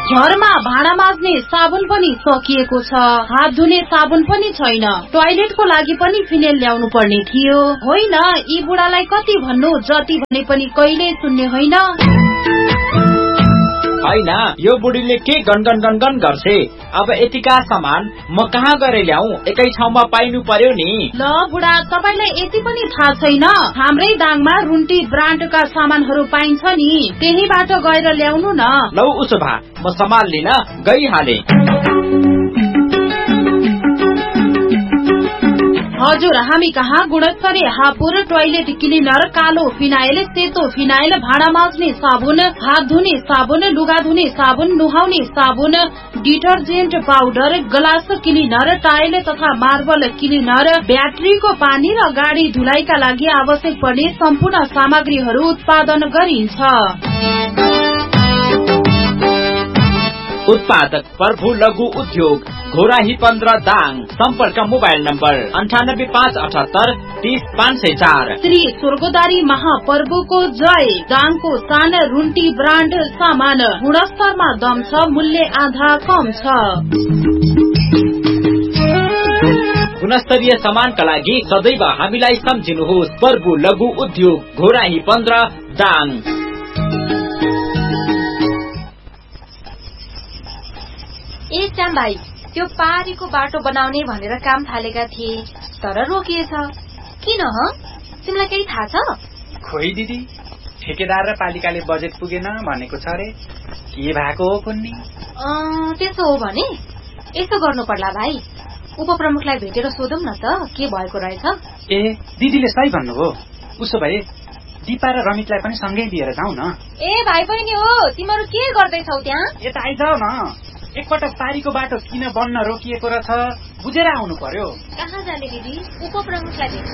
घरमा भाँडा माझ्ने साबुन पनि सकिएको छ, हात धुने साबुन पनि छैन, टोयलेटको लागि पनि फिनेल ल्याउनु पर्ने थियो। होइन, यी बुढालाई कति भन्नु, जति भने पनि कहिले सुन्ने होइन। होइन, यो बुढीले के गनगन गनगन गर्छे। अब यतिका सामान म कहाँ गएर ल्याऊ, एकै ठाउँमा पाइनु पर्यो नि। ल बुढा, तपाईलाई यति पनि थाहा छैन, हाम्रै दाङमा रुन्टी ब्रान्डका सामानहरू पाइन्छ नि, त्यहीबाट गएर ल्याउनु न। लौ उसो भए म सामान लिन गइहाले। हजुर, हामी कहाँ गुणस्तरीय हापुर टोयलेट क्लिनर, कालो फिनाइल, सेतो फिनाइल, भाँडा माझ्ने साबुन, हात धुने साबुन, लुगा धुने साबुन, नुहाउने साबुन, detergent powder, glass cleaner, tile तथा मार्बल क्लिनर, ब्याट्रीको पानी र गाडी धुलाइका लागि आवश्यक पर्ने सम्पूर्ण सामग्रीहरू उत्पादन गरिन्छ। उत्पादक प्रभु लघु उद्योग, घोराही 15 दाङ। सम्पर्क मोबाइल नम्बर 9857 30 504। श्री स्वर्गदारी महापर्वको जय। दाङको सान रुन्टी ब्रान्ड सामान, गुणस्तरमा दम छ, मूल्य आधा कम छ। गुणस्तरीय सामानका लागि सदैव हामीलाई सम्झिनुहोस्। प्रभु लघु उद्योग, घोराही 15 दाङ। ए श्याम भाइ, त्यो पारीको बाटो बनाउने भनेर काम थालेका थिए, तर रोकिएछ। किन ह? तिमीलाई केही थाहा छ? खोइ दिदी, ठेकेदार र पालिकाले बजेट पुगेन भनेको छ रे। के भएको हो कुन्नी? त्यसो हो भने यसो गर्नु पर्ला भाइ, उपप्रमुखलाई भेटेर सोधौं न त के भएको रहेछ। ए दिदीले सही भन्नुभयो। उसो भए दिपा र रमितलाई पनि सँगै लिएर जाउँ न। ए भाइ बहिनी हो, तिमीहरू के गर्दैछौ त्यहाँ? यता आइजाऊ न। एकपटक पारीको बाटो किन बन्न रोकिएको रहेछ बुझेर आउनु पर्यो। कहाँ जाने दिदी? उपप्रमुखलाई भेट्न।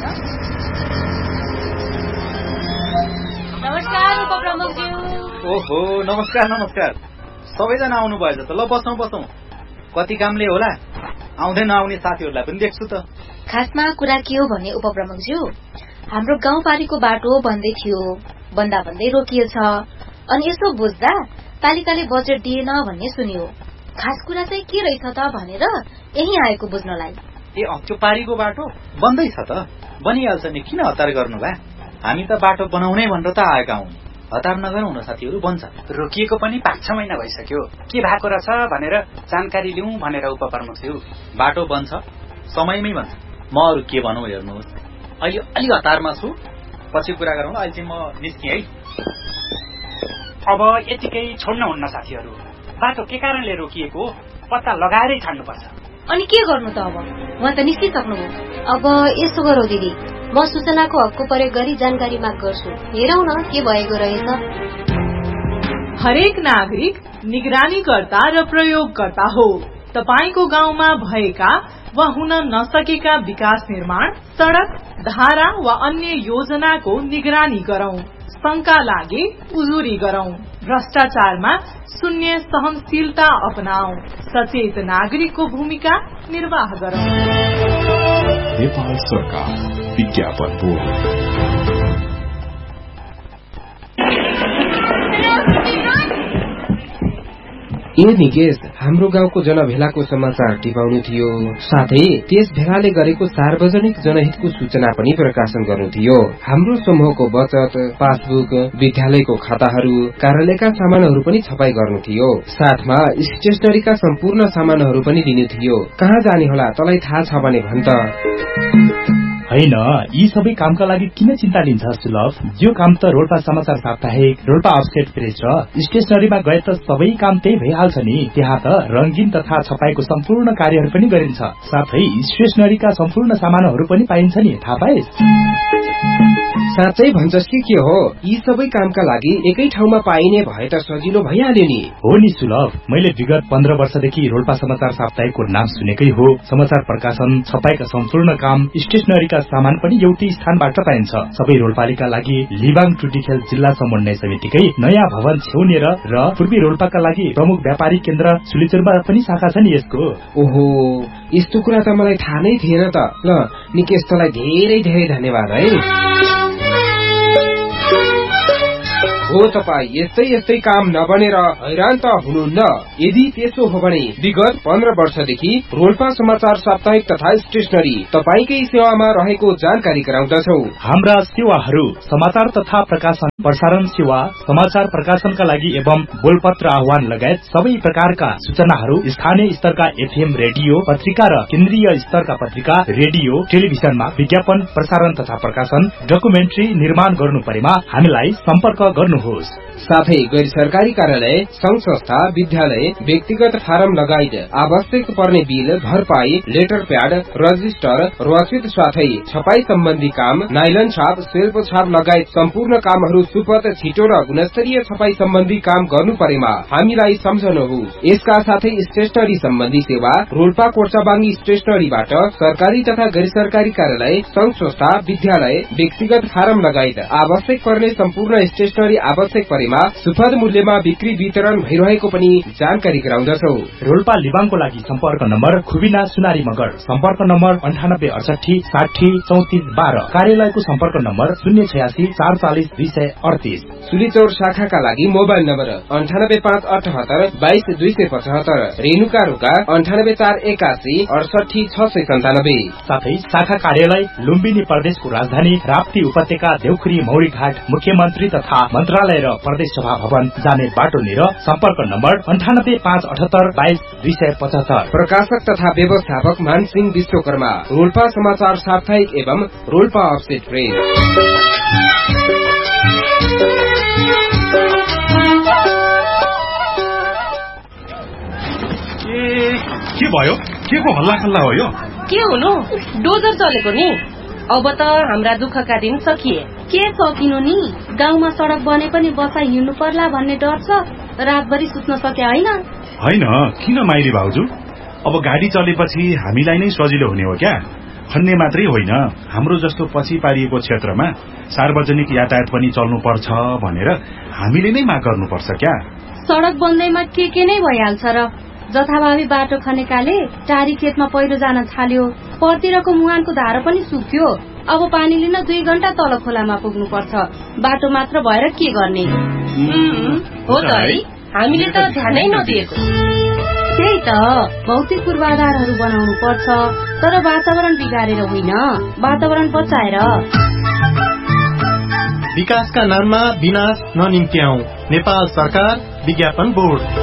नमस्कार उपप्रमुखज्यू। ओहो, नमस्कार नमस्कार। सबैजना आउनु भयो त। ल बसौँ बसौँ। कति कामले होला, आउँदै नआउने साथीहरूलाई पनि देख्छु त। खासमा कुरा के हो भने उपप्रमुखज्यू, हाम्रो गाउँपारीको बाटो बन्दै थियो, बन्दा बन्दै रोकिएछ। अनि यसो बुझ्दा पालिकाले बजेट दिएन भन्ने सुन्यो। खास कुरा चाहिँ के रहेछ त भनेर यही आएको बुझ्नलाई। ए त्यो पारीको बाटो बन्दैछ त? बनिहाल्छ नि, किन हतार गर्नु भए? हामी त बाटो बनाउनै भनेर त आएका हौं। हतार नगरौँ न साथीहरू, बन्छ। रोकिएको पनि 5-6 महिना भइसक्यो। के भएको रहेछ भनेर जानकारी लिउँ भनेर उपप्रमुख छु। बाटो बन्छ, समयमै बन्छ। म अरू के भनौँ हेर्नुहोस्, अहिले अलि हतारमा छु, पछि कुरा गरौँ। अहिले चाहिँ म निस्केँ है। अब यतिकै छोड्न हुन्न साथीहरू। बाटो के कारणले रोकिएको पत्ता लगाएरै छाड्नुपर्छ। अनि के गर्नु त? अब उहाँ त निस्किसक्नुभयो। अब यसो गरौँ दिदी, म सूचनाको हकको प्रयोग गरी जानकारी माग गर्छु। हेरौँ न के भएको रहेछ। हरेक नागरिक निगरानीकर्ता र प्रयोगकर्ता हो। तपाईको गाउँमा भएका वा हुन नसकेका विकास निर्माण, सड़क, धारा वा अन्य योजनाको निगरानी गरौं। शंका लागे उजुरी गरौं। भ्रष्टाचारमा शून्य सहनशीलता अपनाऊ। सचेत नागरिकको भूमिका निर्वाह गरौं। नेपाल सरकार विज्ञापन बोर्ड। ए निकेश, हाम्रो गाउँको जनभेलाको समाचार टिपाउनु थियो, साथै त्यस भेलाले गरेको सार्वजनिक जनहितको सूचना पनि प्रकाशन गर्नु थियो। हाम्रो समूहको बचत, पासबुक, विद्यालयको खाताहरू, कार्यालयका सामानहरू पनि छपाई गर्नु थियो। साथमा स्टेशनरीका सम्पूर्ण सामानहरू पनि दिनु थियो। कहाँ जाने होला, तँलाई थाहा छ भने भन् त। होइन, यी सबै कामका लागि किन चिन्ता लिन्छ सुलभ? यो काम त रोल्पा समाचार साप्ताहिक, रोल्पा अपस्टेट प्रेस र स्टेशनरीमा गए त सबै काम त्यही भइहाल्छ नि। त्यहाँ त रंगीन तथा छपाईको सम्पूर्ण कार्यहरू पनि गरिन्छ। साथै स्टेशनरीका सम्पूर्ण सामानहरू पनि पाइन्छ नि, थाहा पाइस्? साँच्चै भन्छस् कि के हो? यी सबै कामका लागि एकै ठाउँमा पाइने भए त सजिलो भइहाल्यो नि। हो नि सुलभ, मैले विगत 15 वर्षदेखि रोल्पा समाचार साप्ताहिकको नाम सुनेकै हो। समाचार प्रकाशन, छपाईका सम्पूर्ण काम, स्टेशनरीका सामान पनि एउटै स्थानबाट पाइन्छ। सबै रोल्पालीका लागि लिबाङ टुटीखेल जिल्ला समन्वय समितिकै नयाँ भवन छेउनेर र पूर्वी रोल्पाका लागि प्रमुख व्यापारिक केन्द्र सुलिचुरमा पनि शाखा छ नि यसको। ओहो, यस्तो कुरा त मलाई थाहा नै थिएन त। ल निकेश, तँलाई धेरै धेरै धन्यवाद है। हो तपाईँ यस्तै यस्तै काम नबनेर हैरान त हुनुहुन्न? यदि त्यसो हो भने विगत 15 वर्षदेखि रोल्पा समाचार साप्ताहिक तथा स्टेशनरी तपाईकै सेवामा रहेको जानकारी गराउँदछौ। हाम्रा सेवाहरू समाचार तथा प्रकाशन, प्रसारण सेवा, समाचार प्रकाशनका लागि एवं बोलपत्र आह्वान लगायत सबै प्रकारका सूचनाहरू स्थानीय स्तरका एफएम रेडियो पत्रिका र केन्द्रीय स्तरका पत्रिका, रेडियो, टेलिभिजनमा विज्ञापन, प्रसारण तथा प्रकाशन, डकुमेन्ट्री निर्माण गर्नु परेमा हामीलाई सम्पर्क गर्नुहोस्। साथै गैर सरकारी कार्यालय, संघ संस्था, विद्यालय, व्यक्तिगत फारम लगायत आवश्यक पर्ने बिल, भरपाई, लेटर प्याड, रजिस्टर, रसिद साथै छपाई सम्बन्धी काम, नाइलन छाप, सेल्फ छाप लगायत सम्पूर्ण कामहरू सुपथ, छिटो र गुणस्तरीय छपाई सम्बन्धी काम गर्नु परेमा हामीलाई सम्झनुहोस्। यसका साथै स्टेशनरी सम्बन्धी सेवा रोल्पा कोर्चाबाङ्गी स्टेशनरीबाट सरकारी तथा गैर सरकारी कार्यालय, संघ संस्था, विद्यालय, व्यक्तिगत फारम लगायत आवश्यक पर्ने सम्पूर्ण स्टेशनरी आवश्यक परेमा सुपथ मूल्यमा बिक्री वितरण भइरहेको पनि जानकारी गराउँदछौ। रोल्पा लिबाङको लागि सम्पर्क नम्बर खुबिना सुनारी मगर, सम्पर्क नम्बर 98 68 60 34 12, कार्यालयको सम्पर्क नम्बर 086 440 238। सुलीचौर शाखाका लागि मोबाइल नम्बर 98 578 22 275, रेणुका रोका 98 481 68 697। साथै शाखा कार्यालय लुम्बिनी प्रदेशको राजधानी राप्ती उपत्यका देउखुरी मौरीघाट मुख्यमन्त्री तथा मन्त्रालय र प्रदेश सभा भवन जाने बाटोनिर सम्पर्क नम्बर 98 578 22 275। प्रकाशक तथा व्यवस्थापक मानसिंह विश्वकर्मा, रोल्पा समाचार साप्ताहिक एवं रोल्पा अफसेट प्रेस। के भयो? के को हल्ला खल्ला हो यो? के हुनु, डोजर चलेको नि। अब त हाम्रा दुःखका दिन सकिए। के सकिनु नि, गाउँमा सडक बने पनि बसाइ हिँड्नु पर्ला भन्ने डर छ। रातभरि सुत्न सके होइन? होइन, किन माइली भाउजू? अब गाडी चलेपछि हामीलाई नै सजिलो हुने हो क्या? खन्ने मात्रै होइन, हाम्रो जस्तो पछि पारिएको क्षेत्रमा सार्वजनिक यातायात पनि चल्नु पर्छ भनेर हामीले नै माग गर्नुपर्छ क्या? सडक बन्दैमा के नै भइहाल्छ र? जथाभावी बाटो खनेकाले टारी खेतमा पहिरो जान थाल्यो, परतिरको मुहानको धारो पनि सुक्यो। अब पानी लिन 2 घण्टा तल खोलामा पुग्नु पर्छ। बाटो मात्र भएर के गर्ने? हो त है, हामीले त ध्यानै नदिएको। त्यही त, भौतिक पूर्वाधारहरू बनाउनु पर्छ, तर वातावरण बिगारेर होइन, वातावरण बचाएर। विकासका नाममा विनाश ननिम्त्याऊ। नेपाल सरकार, विज्ञापन बोर्ड।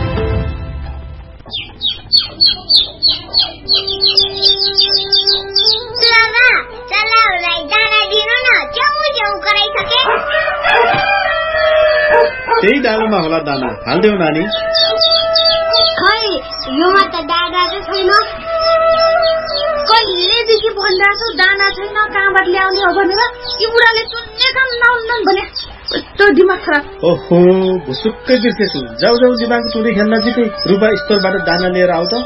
त्यही डालोमा होला दाना, हाल्देऊ नानी। खै योमा त दाना चाहिँ छैन। कहिलेदेखि भनिरहेको छु दाना छैन, कहाँबाट ल्याउने हो भनेर। यो बुढाले सुन्ने काम नहुन्न भने यस्तो दिमाग खराब। ओहो, भुसुक्कै बिर्सेछु। जाऊ जाऊ दिमाग चुरी खेल्न नजिकै रुपा स्टोरबाट दाना लिएर आऊ त।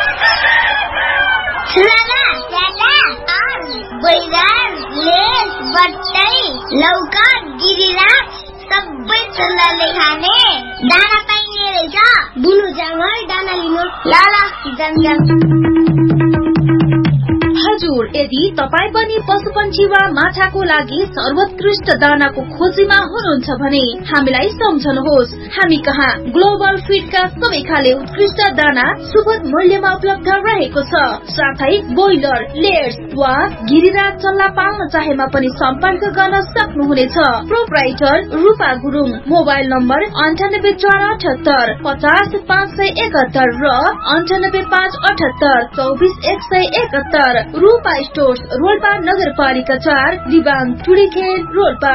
लौका गिरिरा सबै चल्लाले खाने दाना पाइने रहेछ। बुनु जाम है दाना लिनु। ल जाम। हजुर, यदि तपाईँ पनि पशुपन्छी वा माछाको लागि सर्वोत्कृष्ट दानाको खोजीमा हुनुहुन्छ भने हामीलाई सम्झनुहोस्। हामी कहाँ ग्लोबल फिडका सबै खाले उत्कृष्ट दाना सुपथ मूल्यमा उपलब्ध रहेको छ। साथै बोइलर, लेयर्स वा गिरिरा चल्ला पाल्न चाहेमा पनि सम्पर्क गर्न सक्नुहुनेछ। प्रोप्राइटर रूपा गुरुङ, मोबाइल नम्बर 98 478 50 571 र 98 578 24 171। रूपा स्टोर्स, रोल्पा नगरपालिका 4, लिबाङ, टुडीखेल, रोल्पा।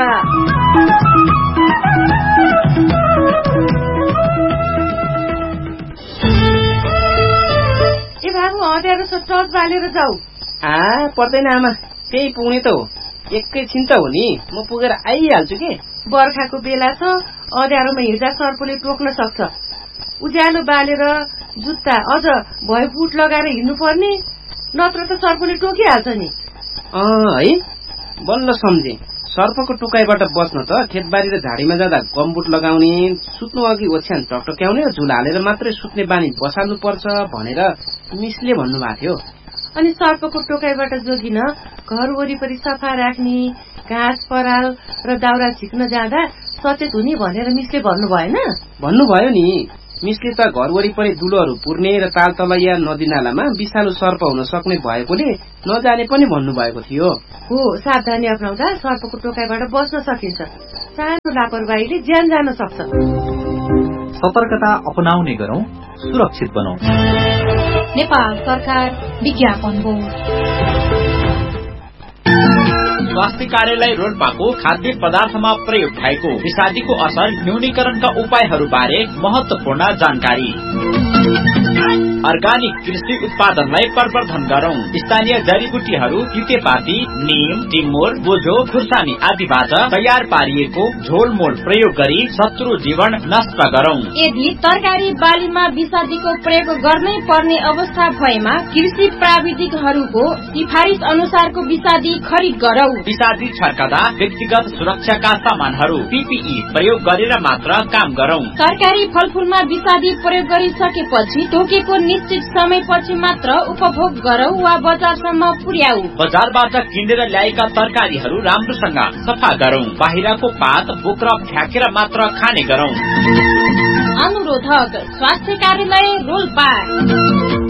ए बाबु, हटेर टर्च बालेर जाऊ। पर्दैन आमा, त्यही पुग्ने त हो। एकैछिन त हो नि, म पुगेर आइहाल्छु कि। बर्खाको बेला छ, अँध्यारोमा हिँड्दा सर्पले टोक्न सक्छ। उज्यालो बालेर जुत्ता अझ भए बुट लगाएर हिँड्नु पर्ने, नत्र त सर्पले टोकिहाल्छ नि। है, बल्ल सम्झे। सर्पको टुकाइबाट बच्न त खेतबारी र झाडीमा जाँदा गमबुट लगाउने, सुत्नु अघि ओछ्यान टकटक्याउने र झुल हालेर मात्रै सुत्ने बानी बसाल्नु पर्छ भनेर मिसले भन्नुभएको थियो। अनि सर्पको टोकाइबाट जोगिन घर वरिपरि सफा राख्ने, घाँस पराल र दाउरा झिक्न जाँदा सचेत हुने भनेर मिसले भन्नु भएन? भन्नुभयो नि। मिसले त घर वरिपरि दुलोहरू पुर्ने र तालतलैया नदी नालामा विषालु सर्प हुन सक्ने भएकोले नजाने पनि भन्नुभएको थियो। हो, सावधानी अपनाउँदा सर्पको टोकाइबाट बच्न सकिन्छ। सानो लापरवाहीले ज्यान जान सक्छ। सतर्कता अपनाउने गरौं, सुरक्षित बनौं। नेपाल सरकार विज्ञापन बोर्ड। स्वास्थ्य कार्यालय रोल्पाको खाद्य पदार्थमा प्रयोग भएको विषादीको असर न्यूनीकरणका उपायहरू बारे महत्वपूर्ण जानकारी। अर्गानिक कृषि उत्पादनलाई प्रवर्धन गरौं। स्थानीय जडीबुटीहरू तितेपाती, नीम, टिमुर, बोझो, खुर्सानी आदिबाट तयार पारिएको झोलमोल प्रयोग गरी शत्रु जीवन नष्ट गरौं। यदि तरकारी बालीमा विषादीको प्रयोग गर्नै पर्ने अवस्था भएमा कृषि प्राविधिकहरूको सिफारिस अनुसारको विषादी खरिद गरौं। विषादी छर्कदा व्यक्तिगत सुरक्षाका सामानहरू PPE प्रयोग गरेर मात्र काम गरौं। तरकारी फलफूलमा विषादी प्रयोग गरिसकेपछि तोकेको निश्चित समयपछि मात्र उपभोग गरौं वा बजारसम्म पुर्याऊ। बजारबाट किनेर ल्याएका तरकारीहरू राम्रोसँग सफा गरौं। बाहिरको पात बोक्रा फ्याँकेर मात्र खाने गरौं। अनुरोधक स्वास्थ्य कार्यालय रोल्पा।